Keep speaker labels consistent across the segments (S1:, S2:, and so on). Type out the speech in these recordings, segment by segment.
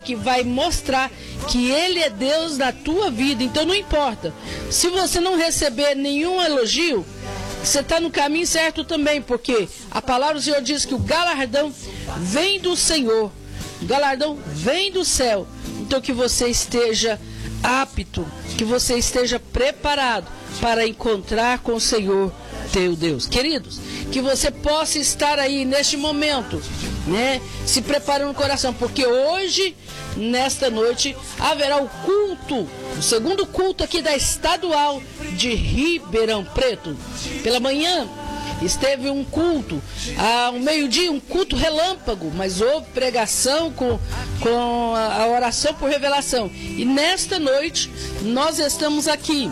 S1: que vai mostrar que Ele é Deus na tua vida. Então não importa. Se você não receber nenhum elogio, você está no caminho certo também, porque a palavra do Senhor diz que o galardão vem do Senhor. O galardão vem do céu. Então que você esteja apto, que você esteja preparado para encontrar com o Senhor teu Deus. Queridos, que você possa estar aí neste momento, né, se preparando no coração, porque hoje, nesta noite, haverá o culto, o segundo culto aqui da Estadual de Ribeirão Preto. Pela manhã esteve um culto, ao meio-dia um culto relâmpago, mas houve pregação com a oração por revelação. E nesta noite nós estamos aqui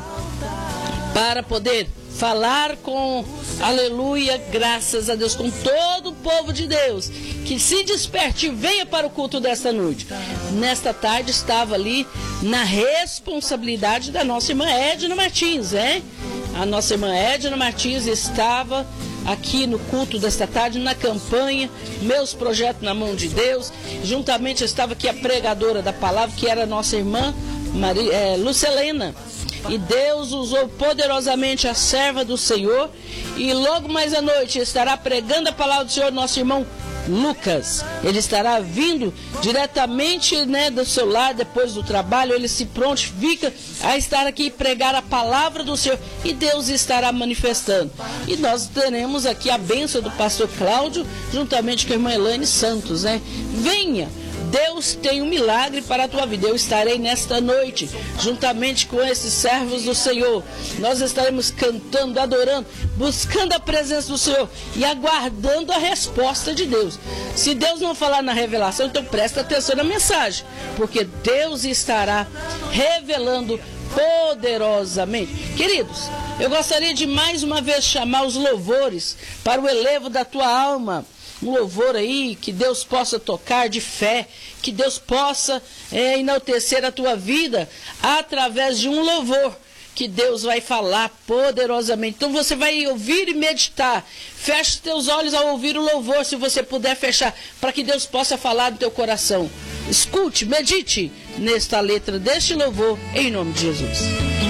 S1: para poder falar com, aleluia, graças a Deus, com todo o povo de Deus, que se desperte e venha para o culto desta noite. Nesta tarde estava ali na responsabilidade da nossa irmã Edna Martins, né? A nossa irmã Edna Martins estava aqui no culto desta tarde, na campanha Meus Projetos na Mão de Deus. Juntamente estava aqui a pregadora da palavra, que era a nossa irmã Lucelena. E Deus usou poderosamente a serva do Senhor. E logo mais à noite estará pregando a palavra do Senhor nosso irmão Lucas. Ele estará vindo diretamente, né, do seu lar depois do trabalho. Ele se prontifica a estar aqui e pregar a palavra do Senhor. E Deus estará manifestando. E nós teremos aqui a bênção do pastor Cláudio, juntamente com a irmã Elaine Santos, né? Venha! Deus tem um milagre para a tua vida. Eu estarei nesta noite, juntamente com esses servos do Senhor. Nós estaremos cantando, adorando, buscando a presença do Senhor e aguardando a resposta de Deus. Se Deus não falar na revelação, então presta atenção na mensagem, porque Deus estará revelando poderosamente. Queridos, eu gostaria de mais uma vez chamar os louvores para o elevo da tua alma. Um louvor aí, que Deus possa tocar de fé, que Deus possa enaltecer a tua vida através de um louvor, que Deus vai falar poderosamente. Então você vai ouvir e meditar. Feche os teus olhos ao ouvir o louvor, se você puder fechar, para que Deus possa falar no teu coração. Escute, medite nesta letra deste louvor, em nome de Jesus.